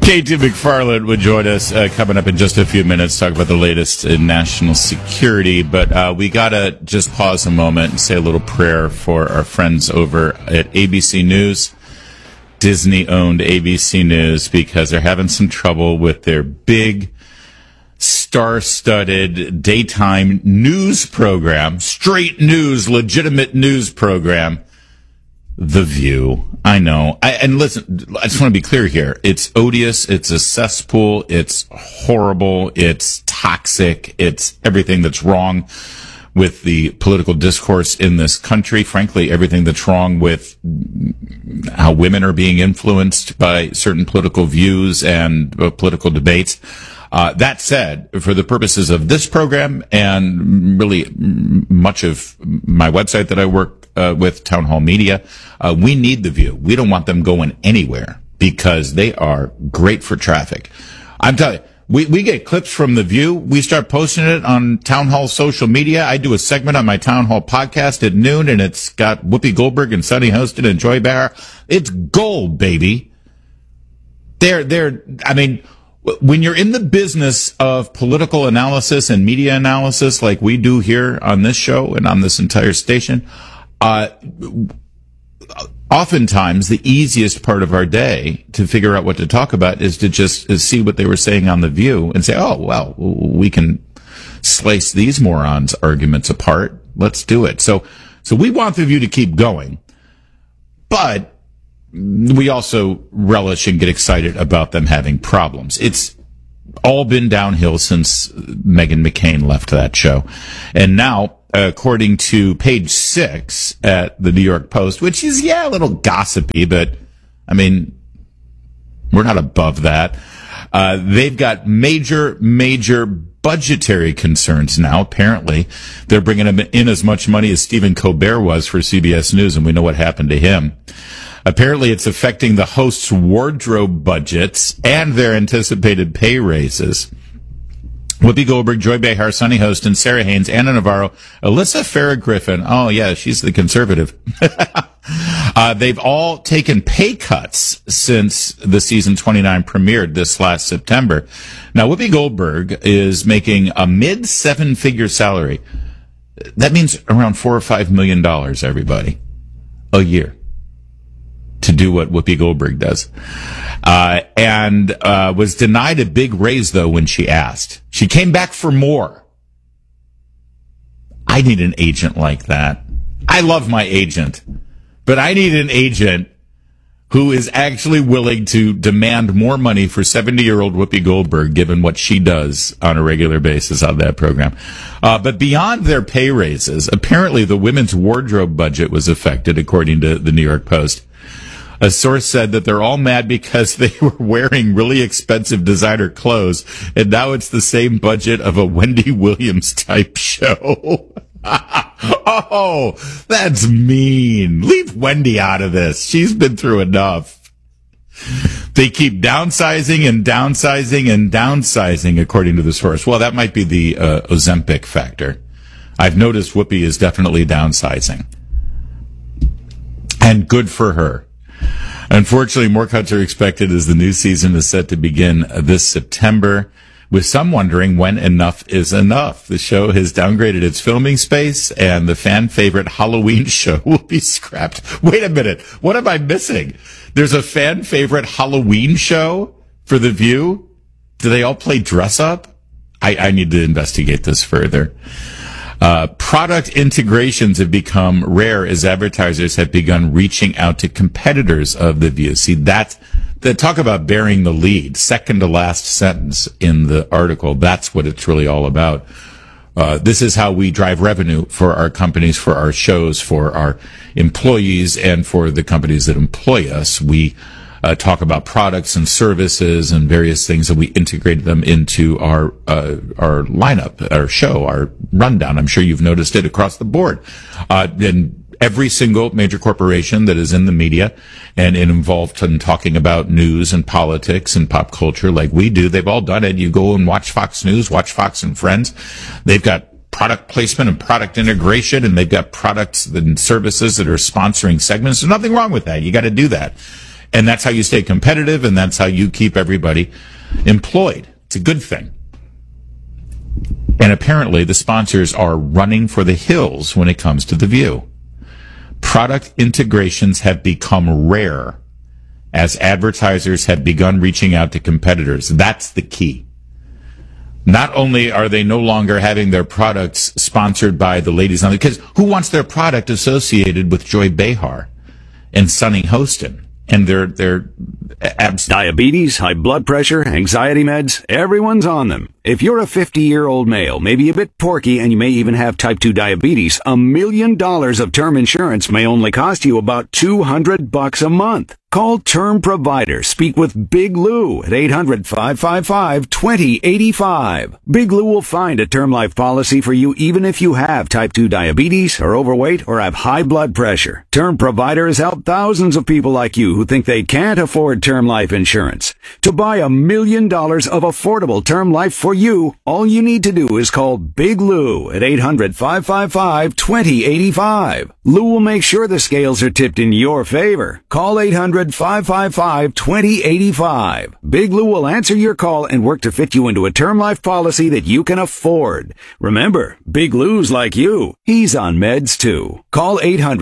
K2 McFarland would join us coming up in just a few minutes, talk about the latest in national security. But we got to just pause a moment and say a little prayer for our friends over at ABC News, Disney-owned ABC News, because they're having some trouble with their big, star-studded daytime news program, straight news, legitimate news program, The View. I know. And listen, I just want to be clear here. It's odious. It's a cesspool. It's horrible. It's toxic. It's everything that's wrong with the political discourse in this country. Frankly, everything that's wrong with how women are being influenced by certain political views and political debates. That said, for the purposes of this program and really much of my website that I work with, Town Hall Media, we need The View. We don't want them going anywhere because they are great for traffic. I'm telling you, we get clips from The View. We start posting it on Town Hall social media. I do a segment on my Town Hall podcast at noon, and it's got Whoopi Goldberg and Sunny Hostin and Joy Behar. It's gold, baby. I mean, when you're in the business of political analysis and media analysis like we do here on this show and on this entire station, oftentimes the easiest part of our day to figure out what to talk about is to just see what they were saying on The View and say, oh, well, we can slice these morons' arguments apart. Let's do it. So we want The View to keep going, but we also relish and get excited about them having problems. It's all been downhill since Meghan McCain left that show. And now, according to page 6 at the New York Post, which is, a little gossipy, but, I mean, we're not above that. They've got major budgetary concerns now. Apparently, they're bringing in as much money as Stephen Colbert was for CBS News, and we know what happened to him. Apparently, it's affecting the hosts' wardrobe budgets and their anticipated pay raises. Whoopi Goldberg, Joy Behar, Sunny Hostin, Sarah Haynes, Anna Navarro, Alyssa Farah Griffin. Oh, yeah, she's the conservative. They've all taken pay cuts since the season 29 premiered this last September. Now, Whoopi Goldberg is making a mid-7-figure salary. That means around $4 or $5 million, everybody, a year, to do what Whoopi Goldberg does. And was denied a big raise, though, when she asked. She came back for more. I need an agent like that. I love my agent, but I need an agent who is actually willing to demand more money for 70-year-old Whoopi Goldberg, given what she does on a regular basis on that program. But beyond their pay raises, apparently the women's wardrobe budget was affected, according to the New York Post. A source said that they're all mad because they were wearing really expensive designer clothes, and now it's the same budget of a Wendy Williams type show. Oh, that's mean. Leave Wendy out of this. She's been through enough. They keep downsizing and downsizing and downsizing, according to the source. Well, that might be the Ozempic factor. I've noticed Whoopi is definitely downsizing. And good for her. Unfortunately, more cuts are expected as the new season is set to begin this September, with some wondering when enough is enough. The show has downgraded its filming space, and the fan-favorite Halloween show will be scrapped. Wait a minute. What am I missing? There's a fan-favorite Halloween show for The View? Do they all play dress-up? I need to investigate this further. Product integrations have become rare as advertisers have begun reaching out to competitors of The View. See, talk about bearing the lead, second to last sentence in the article. That's what it's really all about. This is how we drive revenue for our companies, for our shows, for our employees, and for the companies that employ us. We talk about products and services and various things, and we integrate them into our lineup, our show, our rundown. I'm sure you've noticed it across the board. And every single major corporation that is in the media and involved in talking about news and politics and pop culture like we do, they've all done it. You go and watch Fox News, watch Fox and Friends. They've got product placement and product integration, and they've got products and services that are sponsoring segments. There's nothing wrong with that. You got to do that. And that's how you stay competitive, and that's how you keep everybody employed. It's a good thing. And apparently the sponsors are running for the hills when it comes to The View. Product integrations have become rare as advertisers have begun reaching out to competitors. That's the key. Not only are they no longer having their products sponsored by the ladies on the, because who wants their product associated with Joy Behar and Sunny Hostin? And they're diabetes, high blood pressure, anxiety meds, everyone's on them. If you're a 50-year-old male, maybe a bit porky, and you may even have type 2 diabetes, $1 million of term insurance may only cost you about $200 a month. Call Term Provider. Speak with Big Lou at 800-555-2085. Big Lou will find a term life policy for you even if you have type 2 diabetes, are overweight, or have high blood pressure. Term Provider has helped thousands of people like you who think they can't afford term life insurance. To buy $1 million of affordable term life for you, all you need to do is call Big Lou at 800-555-2085. Lou will make sure the scales are tipped in your favor. Call 800-555-2085. Big Lou will answer your call and work to fit you into a term life policy that you can afford. Remember, Big Lou's like you. He's on meds too. Call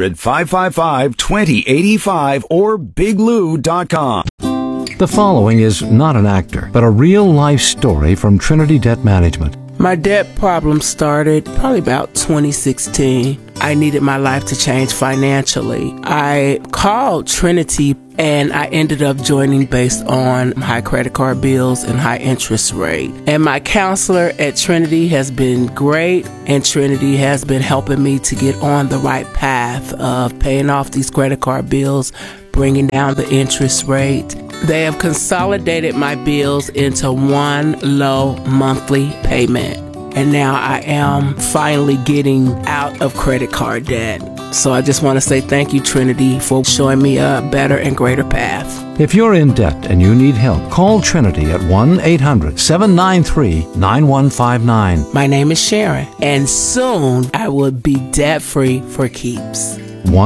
800-555-2085 or biglou.com. The following is not an actor, but a real-life story from Trinity Debt Management. My debt problem started probably about 2016. I needed my life to change financially. I called Trinity and I ended up joining based on high credit card bills and high interest rate. And my counselor at Trinity has been great, and Trinity has been helping me to get on the right path of paying off these credit card bills, bringing down the interest rate. They have consolidated my bills into one low monthly payment. And now I am finally getting out of credit card debt. So I just want to say thank you, Trinity, for showing me a better and greater path. If you're in debt and you need help, call Trinity at 1-800-793-9159. My name is Sharon, and soon I will be debt-free for keeps.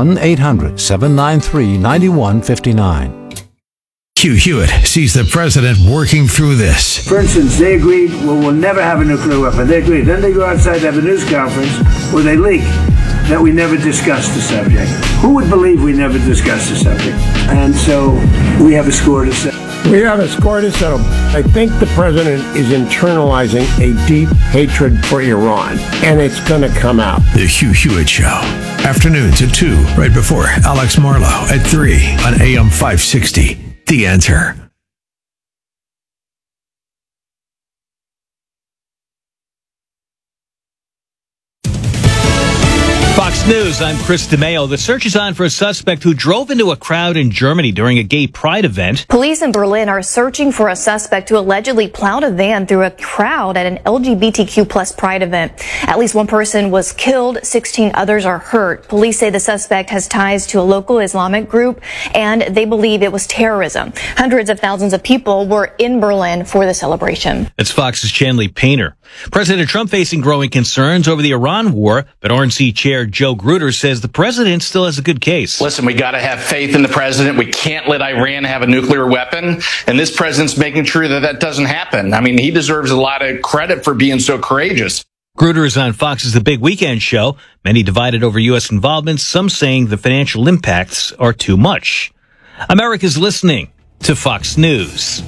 1-800-793-9159. Hugh Hewitt sees the president working through this. For instance, they agreed, well, we'll never have a nuclear weapon. They agreed. Then they go outside to have a news conference where they leak that we never discussed the subject. Who would believe we never discussed the subject? And so we have a score to settle. We have a score to settle. I think the president is internalizing a deep hatred for Iran, and it's going to come out. The Hugh Hewitt Show. Afternoons at 2, right before Alex Marlowe at 3 on AM 560. The Answer. Fox News, I'm Chris DeMeo. The search is on for a suspect who drove into a crowd in Germany during a gay pride event. Police in Berlin are searching for a suspect who allegedly plowed a van through a crowd at an LGBTQ plus pride event. At least one person was killed, 16 others are hurt. Police say the suspect has ties to a local Islamic group, and they believe it was terrorism. Hundreds of thousands of people were in Berlin for the celebration. It's Fox's Chanley Painter. President Trump facing growing concerns over the Iran war, but RNC Chair Joe Gruder says the president still has a good case. Listen, we got to have faith in the president. We can't let Iran have a nuclear weapon. And this president's making sure that that doesn't happen. I mean, he deserves a lot of credit for being so courageous. Gruder is on Fox's The Big Weekend Show. Many divided over U.S. involvement, some saying the financial impacts are too much. America's listening to Fox News.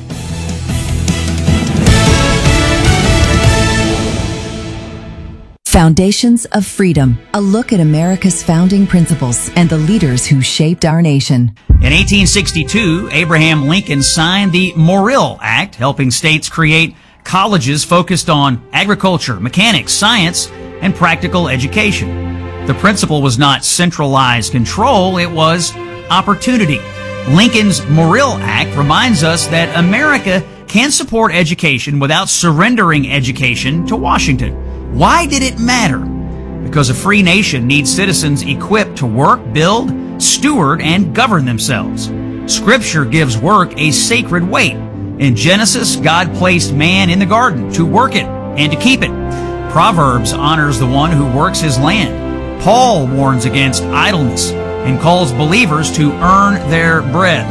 Foundations of Freedom, a look at America's founding principles and the leaders who shaped our nation. In 1862, Abraham Lincoln signed the Morrill Act, helping states create colleges focused on agriculture, mechanics, science, and practical education. The principle was not centralized control, it was opportunity. Lincoln's Morrill Act reminds us that America can support education without surrendering education to Washington. Why did it matter? Because a free nation needs citizens equipped to work, build, steward, and govern themselves. Scripture gives work a sacred weight. In Genesis, God placed man in the garden to work it and to keep it. Proverbs honors the one who works his land. Paul warns against idleness and calls believers to earn their bread.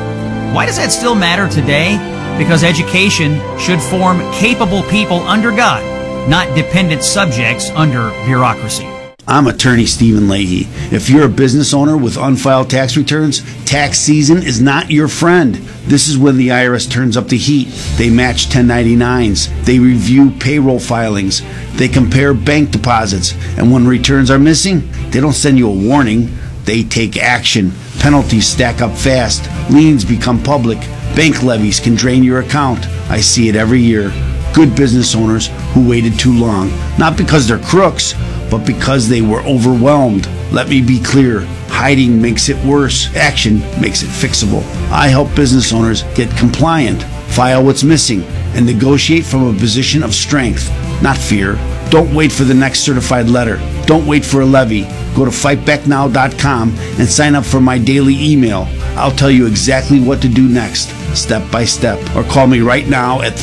Why does that still matter today? Because education should form capable people under God, not dependent subjects under bureaucracy. I'm attorney Stephen Leahy. If you're a business owner with unfiled tax returns, tax season is not your friend. This is when the IRS turns up the heat. They match 1099s. They review payroll filings. They compare bank deposits. And when returns are missing, they don't send you a warning. They take action. Penalties stack up fast. Liens become public. Bank levies can drain your account. I see it every year. Good business owners who waited too long. Not because they're crooks, but because they were overwhelmed. Let me be clear. Hiding makes it worse. Action makes it fixable. I help business owners get compliant, file what's missing, and negotiate from a position of strength, not fear. Don't wait for the next certified letter. Don't wait for a levy. Go to fightbacknow.com and sign up for my daily email. I'll tell you exactly what to do next, step by step. Or call me right now at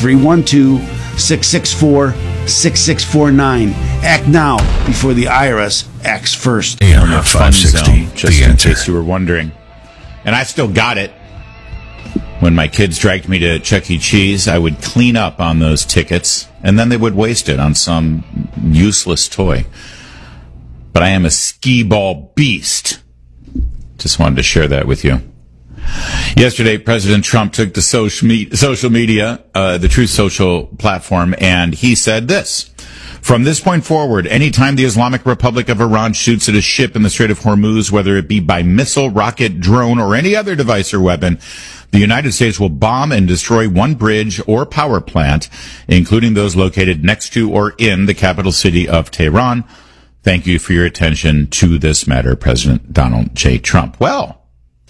312-664-6649. Act now before the IRS acts first. AM Fun 560, Zone, just the in answer. case you were wondering. And I still got it. When my kids dragged me to Chuck E. Cheese, I would clean up on those tickets, and then they would waste it on some useless toy. But I am a skee-ball beast. Just wanted to share that with you. Yesterday, President Trump took to social media, the Truth Social platform, and he said this. From this point forward, anytime the Islamic Republic of Iran shoots at a ship in the Strait of Hormuz, whether it be by missile, rocket, drone, or any other device or weapon, the United States will bomb and destroy one bridge or power plant, including those located next to or in the capital city of Tehran. Thank you for your attention to this matter, President Donald J. Trump. Well,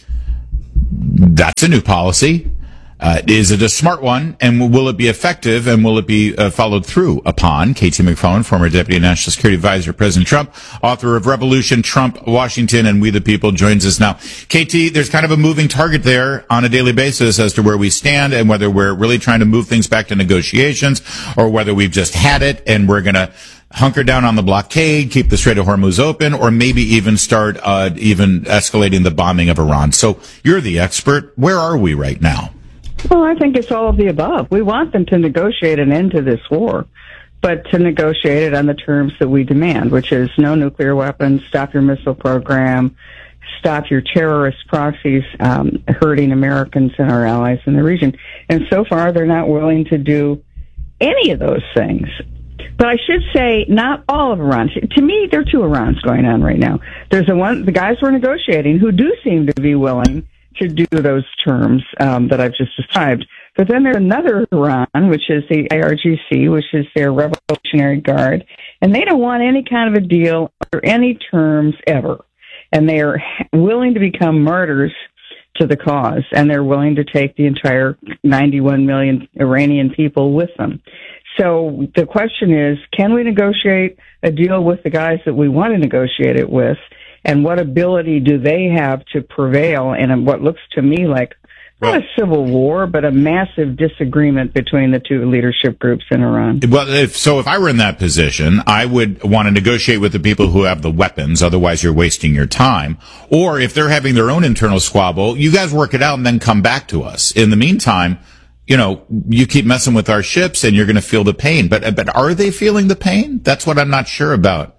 that's a new policy. Is it a smart one? And will it be effective? And will it be followed through upon? KT McFarland, former Deputy National Security Advisor, President Trump, author of Revolution, Trump, Washington, and We the People, joins us now. KT, there's kind of a moving target there on a daily basis as to where we stand and whether we're really trying to move things back to negotiations or whether we've just had it and we're going to hunker down on the blockade, keep the Strait of Hormuz open, or maybe even start even escalating the bombing of Iran. So you're the expert. Where are we right now? Well, I think it's all of the above. We want them to negotiate an end to this war, but to negotiate it on the terms that we demand, which is no nuclear weapons, stop your missile program, stop your terrorist proxies hurting Americans and our allies in the region. And so far, they're not willing to do any of those things. But I should say, not all of Iran. To me, there are two Irans going on right now. There's the guys we're negotiating who do seem to be willing to do those terms that I've just described. But then there's another Iran, which is the IRGC, which is their Revolutionary Guard, and they don't want any kind of a deal or any terms ever. And they are willing to become martyrs to the cause, and they're willing to take the entire 91 million Iranian people with them. So the question is, can we negotiate a deal with the guys that we want to negotiate it with? And what ability do they have to prevail in what looks to me like not a civil war, but a massive disagreement between the two leadership groups in Iran? Well, if I were in that position, I would want to negotiate with the people who have the weapons. Otherwise, you're wasting your time. Or if they're having their own internal squabble, you guys work it out and then come back to us. In the meantime, you keep messing with our ships and you're going to feel the pain. But are they feeling the pain? That's what I'm not sure about.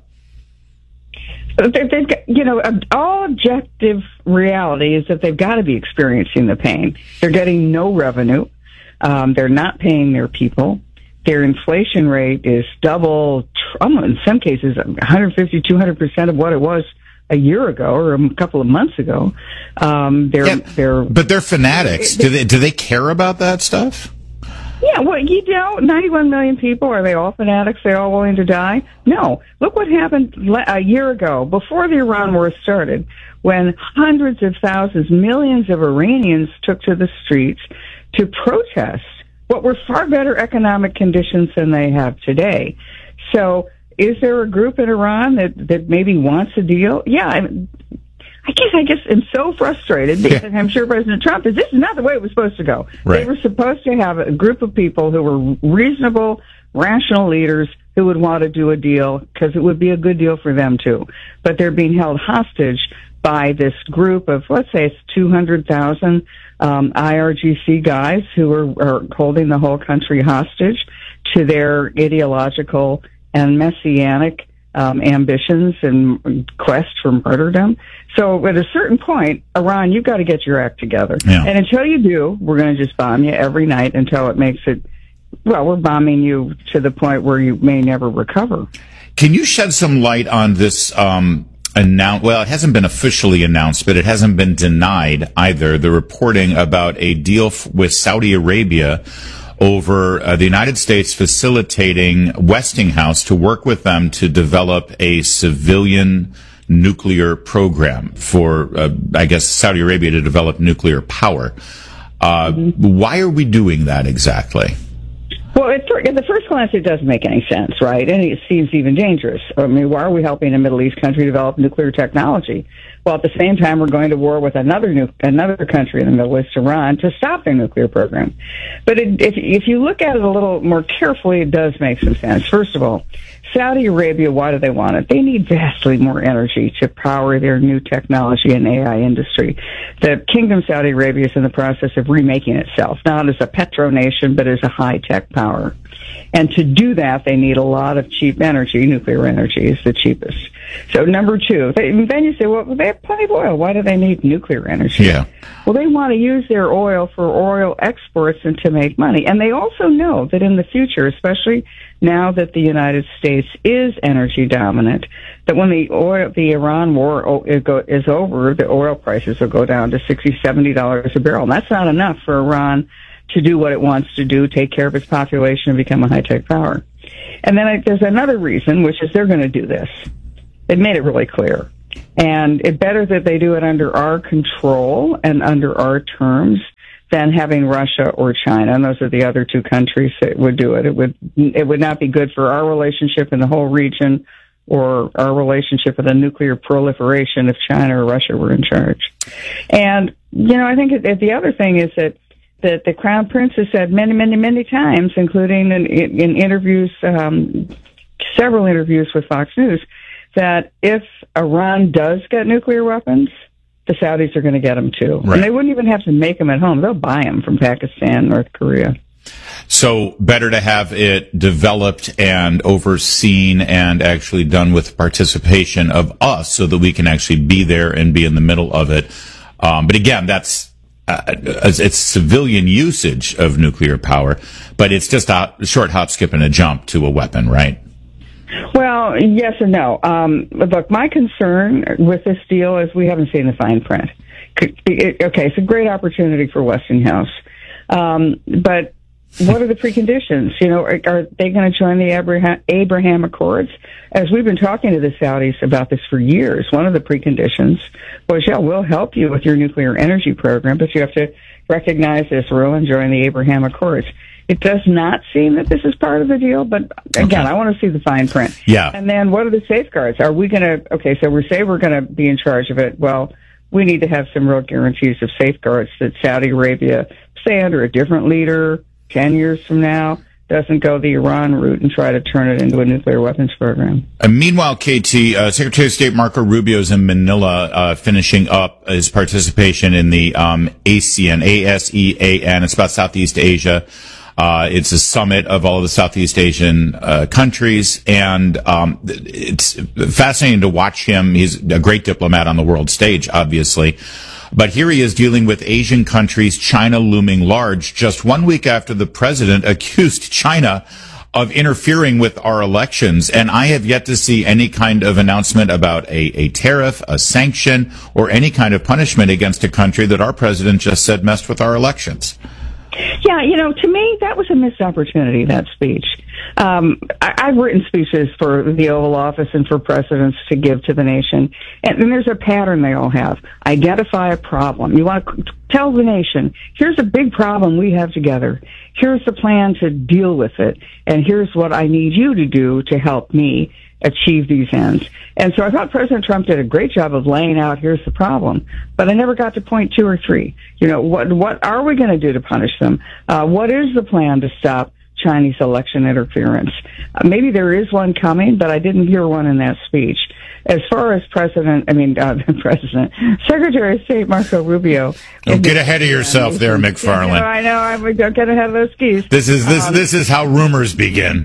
They've got, all objective reality is that they've got to be experiencing the pain. They're getting no revenue. They're not paying their people. Their inflation rate is double, in some cases, 150, 200% of what it was a year ago or a couple of months ago. But they're fanatics. Do they care about that stuff? Yeah, well, 91 million people, are they all fanatics? They all willing to die? No. Look what happened a year ago, before the Iran war started, when hundreds of thousands, millions of Iranians took to the streets to protest what were far better economic conditions than they have today. So is there a group in Iran that maybe wants a deal? Yeah, I guess I'm so frustrated because I'm sure President Trump this is not the way it was supposed to go. Right. They were supposed to have a group of people who were reasonable, rational leaders who would want to do a deal because it would be a good deal for them too. But they're being held hostage by this group of, let's say it's 200,000 IRGC guys who are holding the whole country hostage to their ideological and messianic ambitions and quest for martyrdom. So at a certain point, Iran, you've got to get your act together. Yeah. And until you do, we're going to just bomb you every night until it makes it, well, we're bombing you to the point where you may never recover. Can you shed some light on this well, it hasn't been officially announced, but it hasn't been denied either, the reporting about a deal with Saudi Arabia over the United States facilitating Westinghouse to work with them to develop a civilian nuclear program for, I guess, Saudi Arabia to develop nuclear power. Why are we doing that exactly? Well, at the first glance, it doesn't make any sense, right? And it seems even dangerous. I mean, why are we helping a Middle East country develop nuclear technology? Well, at the same time, we're going to war with another country in the Middle East, Iran, to stop their nuclear program. But if you look at it a little more carefully, it does make some sense. First of all, Saudi Arabia, why do they want it? They need vastly more energy to power their new technology and AI industry. The Kingdom Saudi Arabia is in the process of remaking itself, not as a petro-nation, but as a high-tech power. And to do that, they need a lot of cheap energy. Nuclear energy is the cheapest. So number two, then you say, well, they have plenty of oil. Why do they need nuclear energy? Yeah. Well, they want to use their oil for oil exports and to make money. And they also know that in the future, especially now that the United States is energy dominant, that when the Iran war is over, the oil prices will go down to $60, $70 a barrel. And that's not enough for Iran to do what it wants to do, take care of its population and become a high-tech power. And then there's another reason, which is they're going to do this. It made it really clear. And it's better that they do it under our control and under our terms than having Russia or China. And those are the other two countries that would do it. It would not be good for our relationship in the whole region or our relationship with a nuclear proliferation if China or Russia were in charge. And, I think the other thing is that the Crown Prince has said many, many, many times, including in interviews, several interviews with Fox News, that if Iran does get nuclear weapons, the Saudis are going to get them too. Right. And they wouldn't even have to make them at home. They'll buy them from Pakistan, North Korea. So better to have it developed and overseen and actually done with participation of us so that we can actually be there and be in the middle of it. But again, that's it's civilian usage of nuclear power, but it's just a short hop, skip, and a jump to a weapon, right? Well, yes and no. Look, my concern with this deal is we haven't seen the fine print. It's a great opportunity for Westinghouse. But what are the preconditions? Are they going to join the Abraham Accords? As we've been talking to the Saudis about this for years, one of the preconditions was, we'll help you with your nuclear energy program, but you have to recognize Israel and join the Abraham Accords. It does not seem that this is part of the deal, but again, I want to see the fine print. Yeah. And then what are the safeguards? Are we going to, so we say we're going to be in charge of it. Well, we need to have some real guarantees of safeguards that Saudi Arabia, say under a different leader, 10 years from now, doesn't go the Iran route and try to turn it into a nuclear weapons program. Meanwhile, KT, Secretary of State Marco Rubio is in Manila finishing up his participation in the ASEAN. It's about Southeast Asia. It's a summit of all of the Southeast Asian countries, and it's fascinating to watch him. He's a great diplomat on the world stage, obviously. But here he is dealing with Asian countries, China looming large, just 1 week after the president accused China of interfering with our elections. And I have yet to see any kind of announcement about a tariff, a sanction, or any kind of punishment against a country that our president just said messed with our elections. Yeah, to me, that was a missed opportunity, that speech. I've written speeches for the Oval Office and for presidents to give to the nation, and there's a pattern they all have. Identify a problem. You want to tell the nation, here's a big problem we have together. Here's the plan to deal with it, and here's what I need you to do to help me achieve these ends. And so I thought President Trump did a great job of laying out, here's the problem. But I never got to point 2 or 3. What are we going to do to punish them? What is the plan to stop Chinese election interference. Maybe there is one coming, but I didn't hear one in that speech. As far as Secretary of State Marco Rubio. Don't get ahead of yourself there, McFarland. I know. I would don't get ahead of those skis. This is how rumors begin.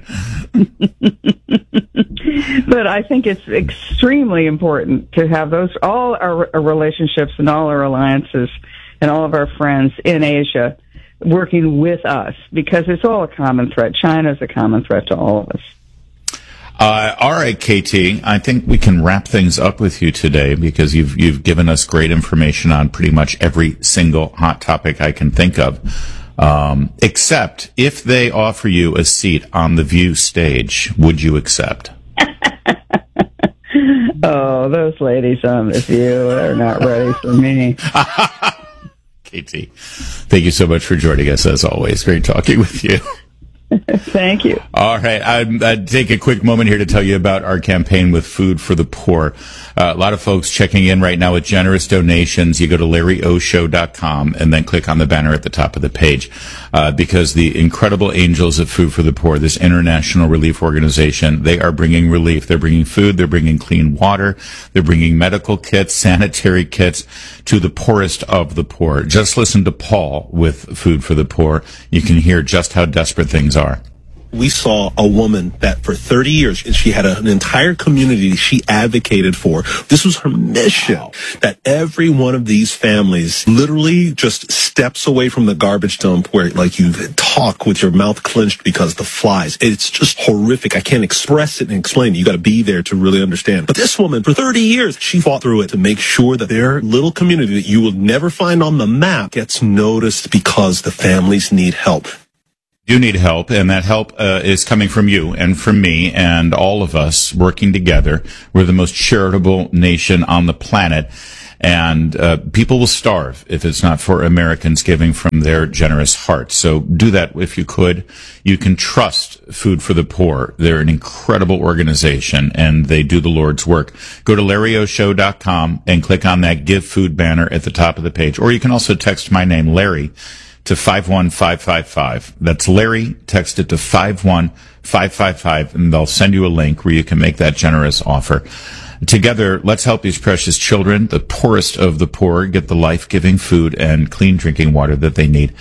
But I think it's extremely important to have all our relationships and all our alliances and all of our friends in Asia working with us, because it's all a common threat. China is a common threat to all of us. All right, KT, I think we can wrap things up with you today, because you've given us great information on pretty much every single hot topic I can think of. Except if they offer you a seat on the View stage, would you accept? Oh, those ladies on the View are not ready for me. KT, thank you so much for joining us, as always. Great talking with you. Thank you. All right. I'd take a quick moment here to tell you about our campaign with Food for the Poor. A lot of folks checking in right now with generous donations. You go to LarryOShow.com and then click on the banner at the top of the page, because the incredible angels of Food for the Poor, this international relief organization, they are bringing relief. They're bringing food. They're bringing clean water. They're bringing medical kits, sanitary kits to the poorest of the poor. Just listen to Paul with Food for the Poor. You can hear just how desperate things are. We saw a woman that for 30 years, she had an entire community she advocated for. This was her mission, that every one of these families literally just steps away from the garbage dump where, like, you talk with your mouth clenched because the flies. It's just horrific. I can't express it and explain it. You got to be there to really understand. But this woman, for 30 years, she fought through it to make sure that their little community that you will never find on the map gets noticed, because the families need help. You need help, and that help is coming from you and from me and all of us working together. We're the most charitable nation on the planet, and people will starve if it's not for Americans giving from their generous hearts. So do that if you could. You can trust Food for the Poor. They're an incredible organization, and they do the Lord's work. Go to LarryOShow.com and click on that Give Food banner at the top of the page. Or you can also text my name, Larry, to 51555. That's Larry. Text it to 51555, and they'll send you a link where you can make that generous offer. Together, let's help these precious children, the poorest of the poor, get the life-giving food and clean drinking water that they need.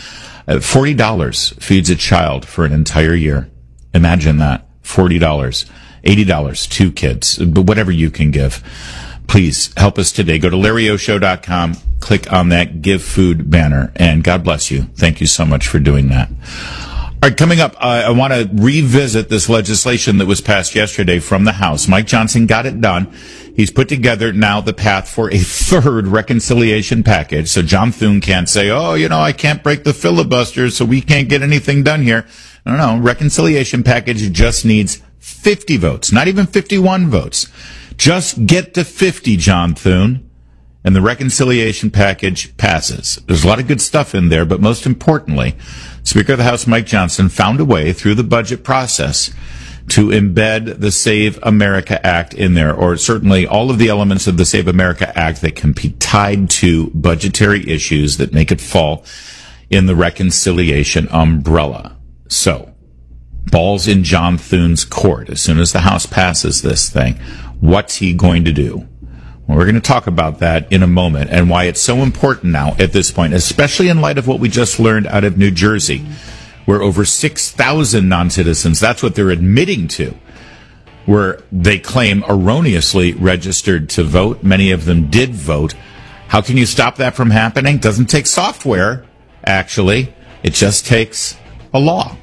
$40 feeds a child for an entire year. Imagine that. $40. $80, 2 kids, but whatever you can give. Please help us today. Go to LarryOShow.com, click on that Give Food banner, and God bless you. Thank you so much for doing that. All right, coming up, I want to revisit this legislation that was passed yesterday from the House. Mike Johnson got it done. He's put together now the path for a third reconciliation package. So John Thune can't say, I can't break the filibuster, so we can't get anything done here. No. Reconciliation package just needs 50 votes, not even 51 votes. Just get to 50, John Thune, and the reconciliation package passes. There's a lot of good stuff in there, but most importantly, Speaker of the House Mike Johnson found a way through the budget process to embed the Save America Act in there, or certainly all of the elements of the Save America Act that can be tied to budgetary issues that make it fall in the reconciliation umbrella. So, ball's in John Thune's court. As soon as the House passes this thing, what's he going to do? Well, we're going to talk about that in a moment, and why it's so important now at this point, especially in light of what we just learned out of New Jersey, where over 6,000 non-citizens, that's what they're admitting to, where they claim erroneously registered to vote. Many of them did vote. How can you stop that from happening? Doesn't take software, actually. It just takes a law.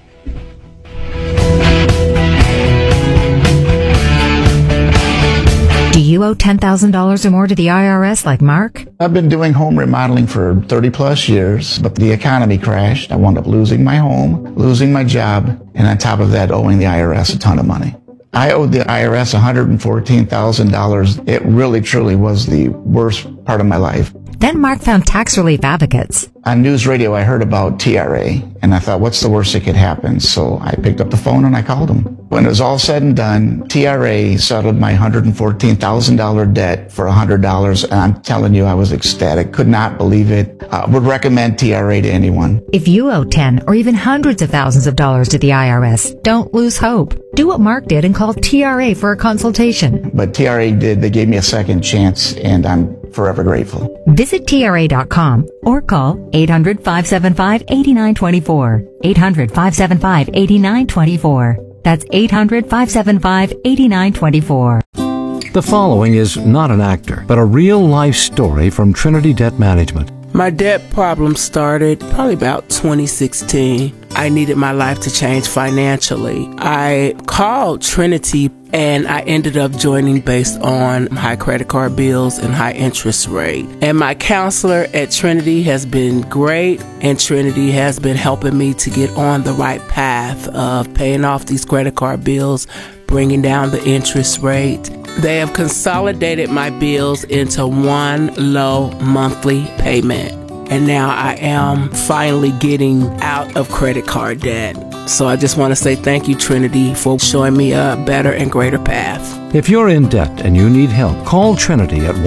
Do you owe $10,000 or more to the IRS like Mark? I've been doing home remodeling for 30 plus years, but the economy crashed. I wound up losing my home, losing my job, and on top of that, owing the IRS a ton of money. I owed the IRS $114,000. It really, truly was the worst part of my life. Then Mark found tax relief advocates. On news radio, I heard about TRA, and I thought, what's the worst that could happen? So I picked up the phone and I called them. When it was all said and done, TRA settled my $114,000 debt for $100, and I'm telling you, I was ecstatic. Could not believe it. Would recommend TRA to anyone. If you owe 10 or even hundreds of thousands of dollars to the IRS, don't lose hope. Do what Mark did and call TRA for a consultation. But TRA did. They gave me a second chance, and I'm forever grateful. Visit TRA.com or call 800-575-8924. 800-575-8924. That's 800-575-8924. The following is not an actor, but a real-life story from Trinity Debt Management. My debt problem started probably about 2016. I needed my life to change financially. I called Trinity and I ended up joining based on high credit card bills and high interest rate. And my counselor at Trinity has been great, and Trinity has been helping me to get on the right path of paying off these credit card bills, bringing down the interest rate. They have consolidated my bills into one low monthly payment. And now I am finally getting out of credit card debt. So I just want to say thank you, Trinity, for showing me a better and greater path. If you're in debt and you need help, call Trinity at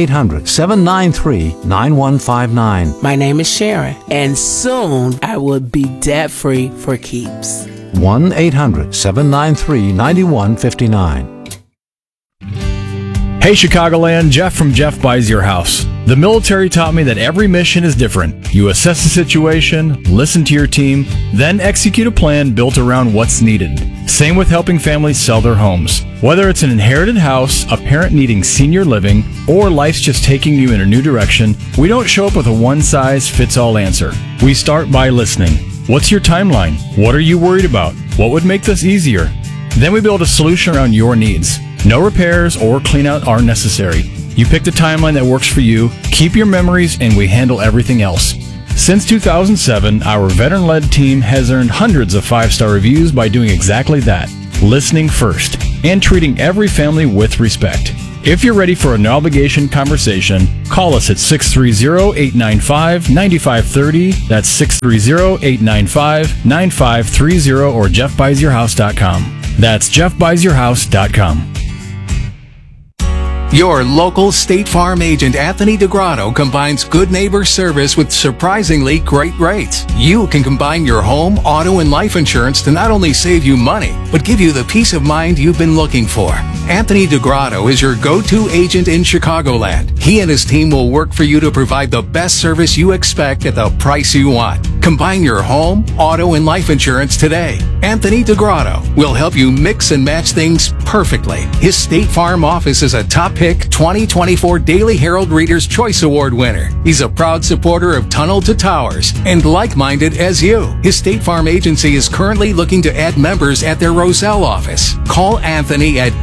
1-800-793-9159. My name is Sharon, and soon I will be debt-free for keeps. 1-800-793-9159. Hey Chicagoland, Jeff from Jeff Buys Your House. The military taught me that every mission is different. You assess the situation, listen to your team, then execute a plan built around what's needed. Same with helping families sell their homes. Whether it's an inherited house, a parent needing senior living, or life's just taking you in a new direction, we don't show up with a one-size-fits-all answer. We start by listening. What's your timeline? What are you worried about? What would make this easier? Then we build a solution around your needs. No repairs or clean out are necessary. You pick the timeline that works for you, keep your memories, and we handle everything else. Since 2007, our veteran-led team has earned hundreds of 5-star reviews by doing exactly that, listening first, and treating every family with respect. If you're ready for a no-obligation conversation, call us at 630-895-9530. That's 630-895-9530 or jeffbuysyourhouse.com. That's jeffbuysyourhouse.com. Your local State Farm agent Anthony DeGrotto combines good neighbor service with surprisingly great rates. You can combine your home, auto, and life insurance to not only save you money, but give you the peace of mind you've been looking for. Anthony DeGrotto is your go-to agent in Chicagoland. He and his team will work for you to provide the best service you expect at the price you want. Combine your home, auto, and life insurance today. Anthony DeGrotto will help you mix and match things perfectly. His State Farm office is a top pick 2024 Daily Herald Reader's Choice Award winner. He's a proud supporter of Tunnel to Towers and like-minded as you. His State Farm agency is currently looking to add members at their Roselle office. Call Anthony at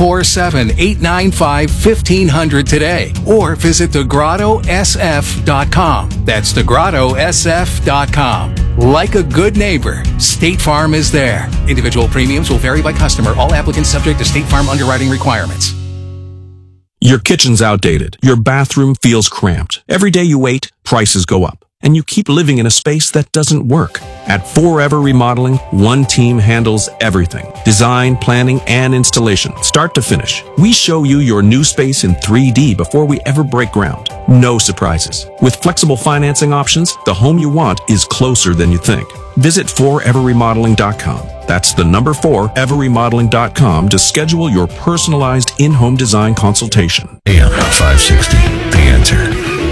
847-895-1500 today or visit DeGrottoSF.com. That's DeGrottoSF.com. Like a good neighbor, State Farm is there. Individual premiums will vary by customer. All applicants subject to State Farm underwriting requirements. Your kitchen's outdated. Your bathroom feels cramped. Every day you wait, prices go up. And you keep living in a space that doesn't work. At Forever Remodeling, one team handles everything. Design, planning, and installation, start to finish. We show you your new space in 3D before we ever break ground. No surprises. With flexible financing options, the home you want is closer than you think. Visit foreverremodeling.com. That's the number 4everremodeling.com to schedule your personalized in-home design consultation. AM 560, The Answer.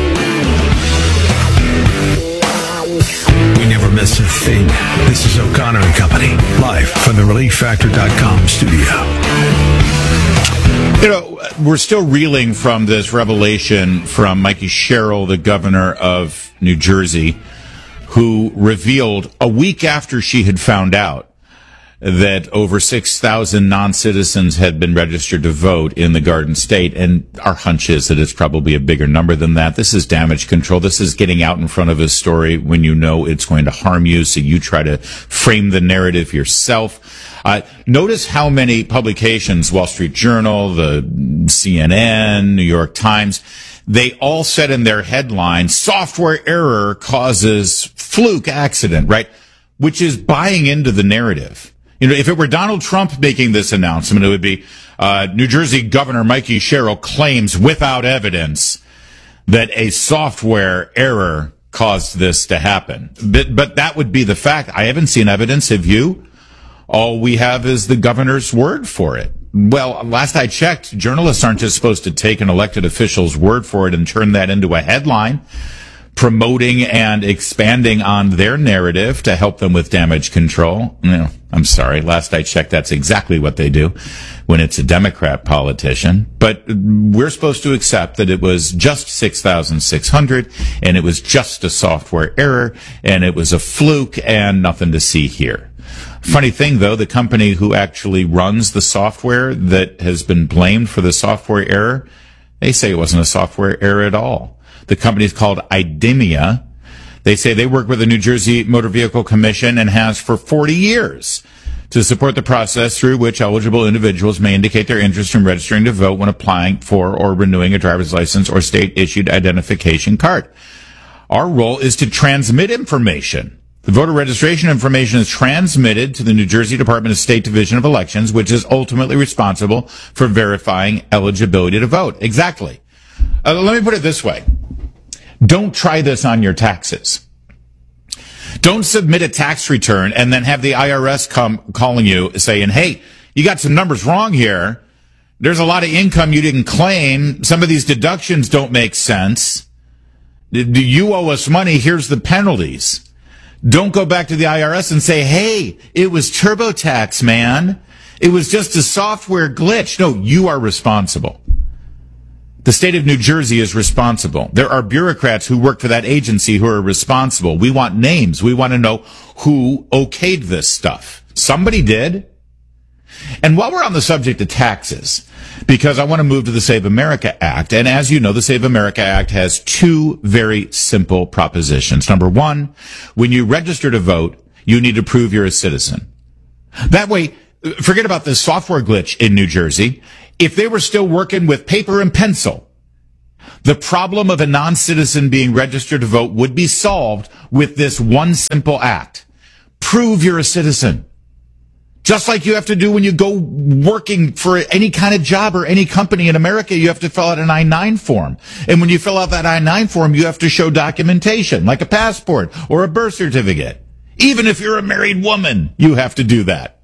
We never miss a thing. This is O'Connor and Company, live from the ReliefFactor.com studio. You know, we're still reeling from this revelation from Mikey Sherrill, the governor of New Jersey, who revealed a week after she had found out that over 6,000 non-citizens had been registered to vote in the Garden State, and our hunch is that it's probably a bigger number than that. This is damage control. This is getting out in front of a story when you know it's going to harm you, so you try to frame the narrative yourself. Notice how many publications, Wall Street Journal, the CNN, New York Times, they all said in their headline, software error causes fluke accident, right? Which is buying into the narrative. if it were Donald Trump making this announcement, it would be New Jersey Governor Mikey Sherrill claims without evidence that a software error caused this to happen. But that would be the fact. I haven't seen evidence. Have you? All we have is the governor's word for it. Well, last I checked, journalists aren't just supposed to take an elected official's word for it and turn that into a headline, promoting and expanding on their narrative to help them with damage control. No, I'm sorry. Last I checked, that's exactly what they do when it's a Democrat politician. But we're supposed to accept that it was just 6,600 and it was just a software error and it was a fluke and nothing to see here. Funny thing, though, the company who actually runs the software that has been blamed for the software error, they say it wasn't a software error at all. The company is called IDEMIA. They say they work with the New Jersey Motor Vehicle Commission and has for 40 years to support the process through which eligible individuals may indicate their interest in registering to vote when applying for or renewing a driver's license or state-issued identification card. Our role is to transmit information. The voter registration information is transmitted to the New Jersey Department of State Division of Elections, which is ultimately responsible for verifying eligibility to vote. Exactly. Let me put it this way. Don't try this on your taxes. Don't submit a tax return and then have the IRS come calling you saying, hey, you got some numbers wrong here. There's a lot of income you didn't claim. Some of these deductions don't make sense. You owe us money. Here's the penalties. Don't go back to the IRS and say, hey, it was TurboTax, man. It was just a software glitch. No, you are responsible. The state of New Jersey is responsible. There are bureaucrats who work for that agency who are responsible. We want names. We want to know who okayed this stuff. Somebody did. And while we're on the subject of taxes, because I want to move to the Save America Act, and as you know, the Save America Act has two very simple propositions. Number one, when you register to vote, you need to prove you're a citizen. That way, forget about this software glitch in New Jersey. If they were still working with paper and pencil, the problem of a non-citizen being registered to vote would be solved with this one simple act. Prove you're a citizen. Just like you have to do when you go working for any kind of job or any company in America, you have to fill out an I-9 form. And when you fill out that I-9 form, you have to show documentation, like a passport or a birth certificate. Even if you're a married woman, you have to do that.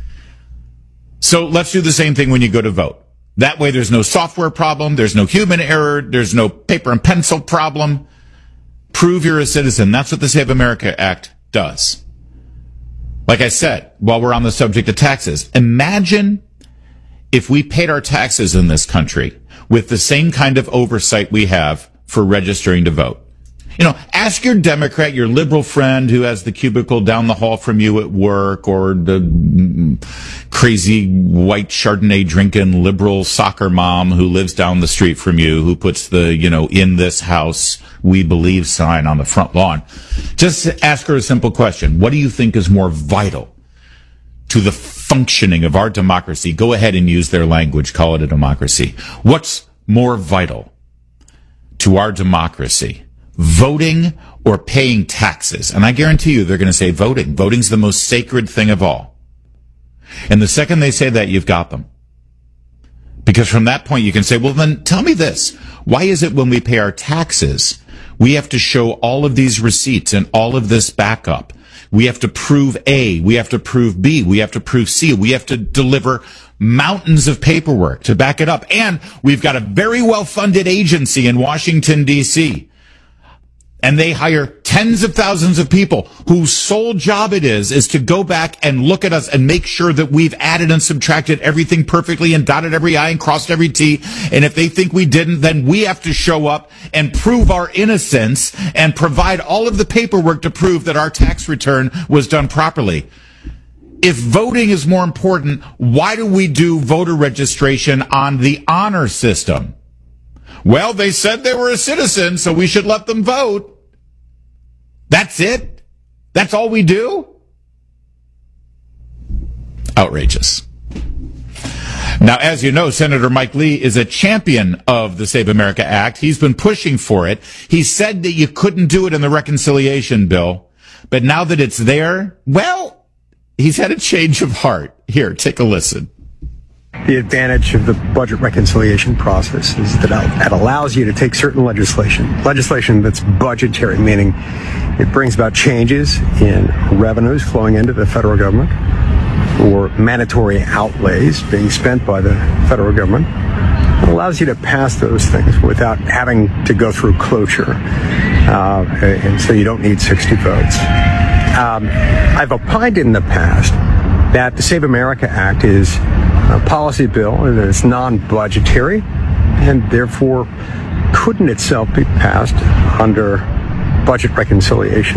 So let's do the same thing when you go to vote. That way there's no software problem, there's no human error, there's no paper and pencil problem. Prove you're a citizen. That's what the Save America Act does. Like I said, while we're on the subject of taxes, imagine if we paid our taxes in this country with the same kind of oversight we have for registering to vote. Ask your Democrat, your liberal friend who has the cubicle down the hall from you at work, or the crazy white Chardonnay drinking liberal soccer mom who lives down the street from you, who puts the, in this house we believe sign on the front lawn. Just ask her a simple question. What do you think is more vital to the functioning of our democracy? Go ahead and use their language. Call it a democracy. What's more vital to our democracy? Voting or paying taxes? And I guarantee you they're going to say voting. Voting's the most sacred thing of all. And the second they say that, you've got them. Because from that point you can say, well, then tell me this. Why is it when we pay our taxes, we have to show all of these receipts and all of this backup? We have to prove A, we have to prove B, we have to prove C, we have to deliver mountains of paperwork to back it up. And we've got a very well-funded agency in Washington, D.C., and they hire tens of thousands of people whose sole job it is to go back and look at us and make sure that we've added and subtracted everything perfectly and dotted every I and crossed every T. And if they think we didn't, then we have to show up and prove our innocence and provide all of the paperwork to prove that our tax return was done properly. If voting is more important, why do we do voter registration on the honor system? Well, they said they were a citizen, so we should let them vote. That's it? That's all we do? Outrageous. Now, as you know, Senator Mike Lee is a champion of the Save America Act. He's been pushing for it. He said that you couldn't do it in the reconciliation bill, but now that it's there, well, He's had a change of heart. Here, take a listen. The advantage of the budget reconciliation process is that it allows you to take certain legislation that's budgetary, meaning it brings about changes in revenues flowing into the federal government or mandatory outlays being spent by the federal government. It allows you to pass those things without having to go through cloture, and so you don't need 60 votes. I've opined in the past that the Save America Act is a policy bill and it's non-budgetary and therefore couldn't itself be passed under budget reconciliation.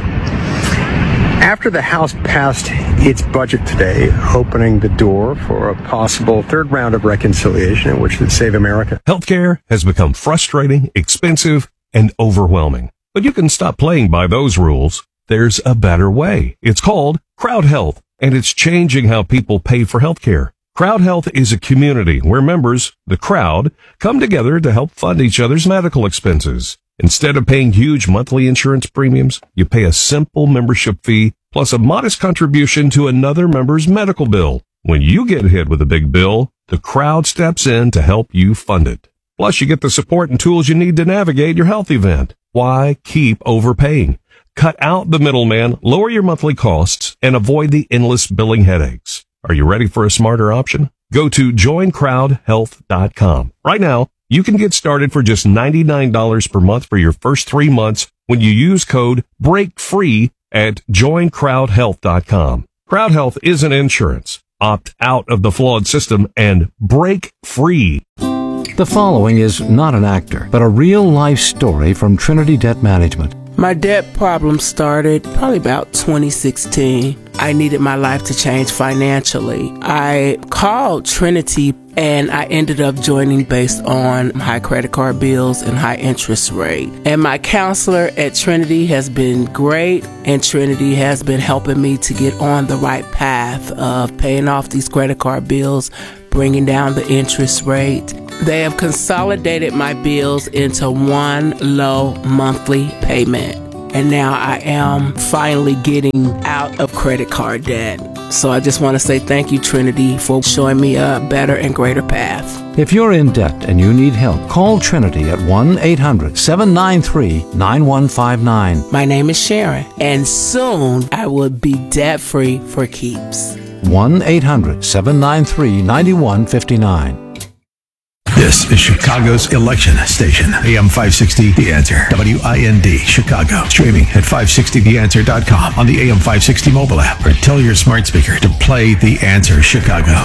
After the House passed its budget today, opening the door for a possible third round of reconciliation in which the Save America. Healthcare has become frustrating, expensive, and overwhelming. But you can stop playing by those rules. There's a better way. It's called Crowd Health, and it's changing how people pay for healthcare. Crowd Health is a community where members, the crowd, come together to help fund each other's medical expenses. Instead of paying huge monthly insurance premiums, you pay a simple membership fee plus a modest contribution to another member's medical bill. When you get hit with a big bill, the crowd steps in to help you fund it. Plus, you get the support and tools you need to navigate your health event. Why keep overpaying? Cut out the middleman, lower your monthly costs, and avoid the endless billing headaches. Are you ready for a smarter option? Go to joincrowdhealth.com. Right now, you can get started for just $99 per month for your first 3 months when you use code BREAKFREE at joincrowdhealth.com. Crowd Health isn't insurance. Opt out of the flawed system and break free. The following is not an actor, but a real-life story from Trinity Debt Management. My debt problem started probably about 2016. I needed my life to change financially. I called Trinity and I ended up joining based on high credit card bills and high interest rate. And my counselor at Trinity has been great, and Trinity has been helping me to get on the right path of paying off these credit card bills, bringing down the interest rate. They have consolidated my bills into one low monthly payment. And now I am finally getting out of credit card debt. So I just want to say thank you, Trinity, for showing me a better and greater path. If you're in debt and you need help, call Trinity at 1-800-793-9159. My name is Sharon, and soon I will be debt-free for keeps. 1-800-793-9159. This is Chicago's election station, AM 560 The Answer, WIND, Chicago. Streaming at 560theanswer.com on the AM 560 mobile app, or tell your smart speaker to play The Answer Chicago.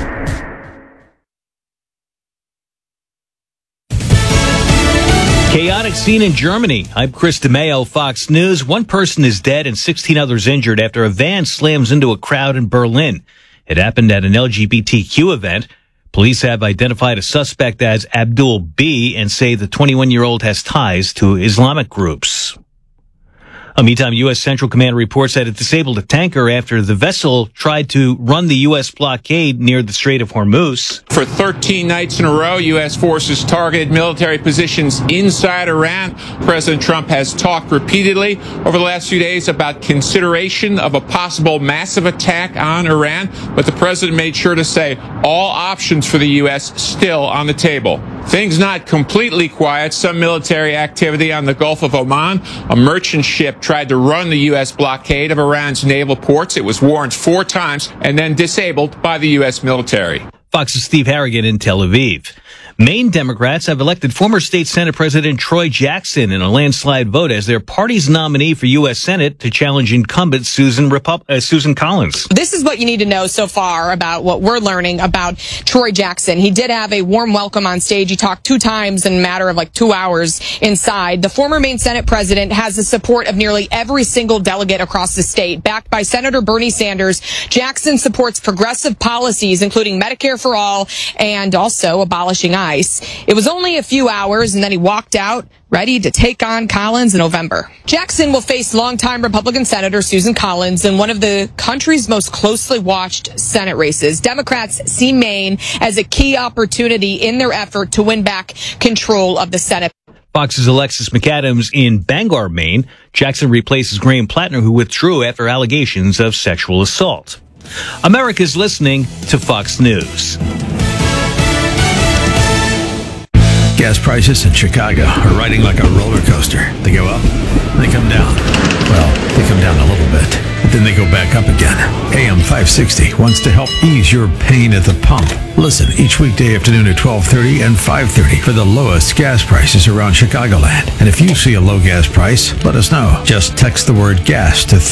Chaotic scene in Germany. I'm Chris DeMeo, Fox News. One person is dead and 16 others injured after a van slams into a crowd in Berlin. It happened at an LGBTQ event. Police have identified a suspect as Abdul B. and say the 21-year-old has ties to Islamic groups. Meantime, U.S. Central Command reports that it disabled a tanker after the vessel tried to run the U.S. blockade near the Strait of Hormuz. For 13 nights in a row, U.S. forces targeted military positions inside Iran. President Trump has talked repeatedly over the last few days about consideration of a possible massive attack on Iran, but the president made sure to say all options for the U.S. still on the table. Things not completely quiet. Some military activity on the Gulf of Oman. A merchant ship tried to run the U.S. blockade of Iran's naval ports. It was warned 4 times and then disabled by the U.S. military. Fox's Steve Harrigan in Tel Aviv. Maine Democrats have elected former state Senate President Troy Jackson in a landslide vote as their party's nominee for U.S. Senate to challenge incumbent Susan Collins. This is what you need to know so far about what we're learning about Troy Jackson. He did have a warm welcome on stage. He talked 2 times in a matter of 2 hours inside. The former Maine Senate president has the support of nearly every single delegate across the state. Backed by Senator Bernie Sanders, Jackson supports progressive policies, including Medicare for all and also abolishing ICE. It was only a few hours, and then he walked out ready to take on Collins in November. Jackson will face longtime Republican Senator Susan Collins in one of the country's most closely watched Senate races. Democrats see Maine as a key opportunity in their effort to win back control of the Senate. Fox's Alexis McAdams in Bangor, Maine. Jackson replaces Graham Plattner, who withdrew after allegations of sexual assault. America's listening to Fox News. Gas prices in Chicago are riding like a roller coaster. They go up, they come down. Well, they come down a little bit, but then they go back up again. AM 560 wants to help ease your pain at the pump. Listen each weekday afternoon at 12:30 and 5:30 for the lowest gas prices around Chicagoland. And if you see a low gas price, let us know. Just text the word gas to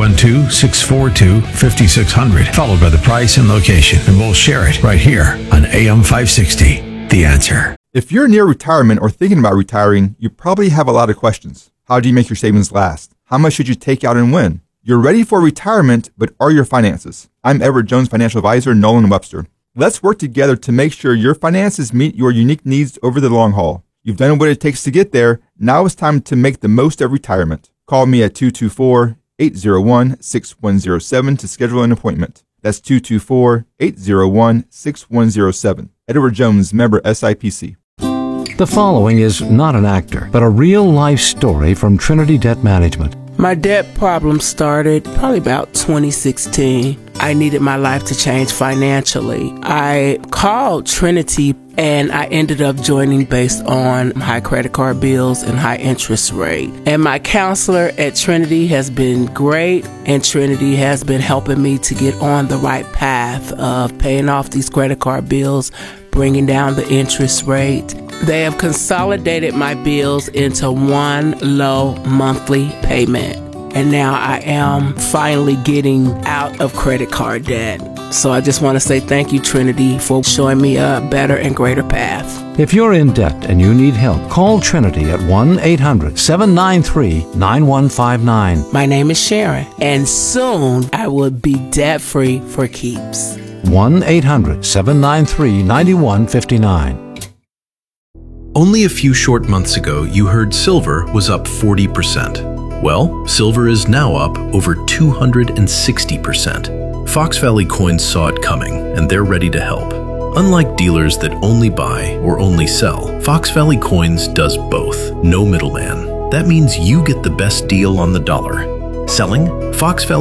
312-642-5600, followed by the price and location, and we'll share it right here on AM 560. The Answer. If you're near retirement or thinking about retiring, you probably have a lot of questions. How do you make your savings last? How much should you take out and when? You're ready for retirement, but are your finances? I'm Edward Jones financial advisor, Nolan Webster. Let's work together to make sure your finances meet your unique needs over the long haul. You've done what it takes to get there. Now it's time to make the most of retirement. Call me at 224-801-6107 to schedule an appointment. That's 224-801-6107. Edward Jones, member SIPC. The following is not an actor, but a real-life story from Trinity Debt Management. My debt problem started probably about 2016. I needed my life to change financially. I called Trinity and I ended up joining based on high credit card bills and high interest rate. And my counselor at Trinity has been great, and Trinity has been helping me to get on the right path of paying off these credit card bills, bringing down the interest rate. They have consolidated my bills into one low monthly payment. And now I am finally getting out of credit card debt. So I just want to say thank you, Trinity, for showing me a better and greater path. If you're in debt and you need help, call Trinity at 1-800-793-9159. My name is Sharon, and soon I will be debt-free for keeps. 1-800-793-9159. Only a few short months ago, you heard silver was up 40%. Well, silver is now up over 260%. Fox Valley Coins saw it coming, and they're ready to help. Unlike dealers that only buy or only sell, Fox Valley Coins does both. No middleman. That means you get the best deal on the dollar. Selling? Fox Valley